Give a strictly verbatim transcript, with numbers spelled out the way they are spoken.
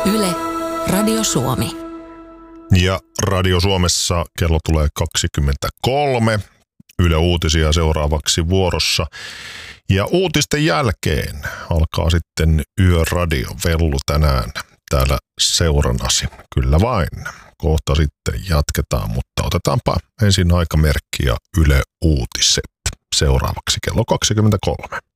Yle, Radio Suomi. Ja Radio Suomessa kello tulee kaksikymmentäkolme. Yle Uutisia seuraavaksi vuorossa. Ja uutisten jälkeen alkaa sitten Yöradio Vellu tänään täällä seurannasi. Kyllä vain. Kohta sitten jatketaan, mutta otetaanpa ensin aikamerkki ja Yle Uutiset seuraavaksi kello kaksikymmentäkolme.